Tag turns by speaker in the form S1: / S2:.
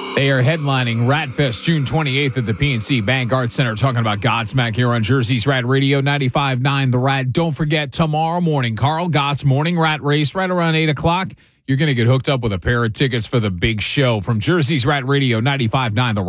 S1: They are headlining Ratfest June 28th at the PNC Bank Arts Center, talking about Godsmack here on Jersey's Rat Radio 95.9 The Rat. Don't forget, tomorrow morning, Carl Gott's Morning Rat Race right around 8 o'clock. You're going to get hooked up with a pair of tickets for the big show from Jersey's Rat Radio 95.9 The Rat.